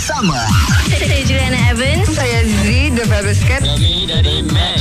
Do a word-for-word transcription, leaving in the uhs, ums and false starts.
bersama. Saya Juliana Evans. Saya Z, The Fabulous Cat. Kami dari Mac.